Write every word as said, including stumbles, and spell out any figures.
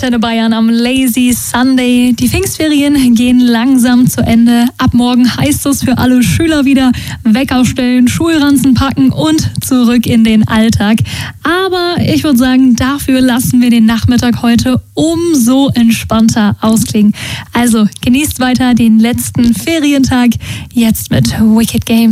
Antenne Bayern am Lazy Sunday. Die Pfingstferien gehen langsam zu Ende. Ab morgen heißt es für alle Schüler wieder Wecker stellen, Schulranzen packen und zurück in den Alltag. Aber ich würde sagen, dafür lassen wir den Nachmittag heute umso entspannter ausklingen. Also genießt weiter den letzten Ferientag jetzt mit Wicked Game.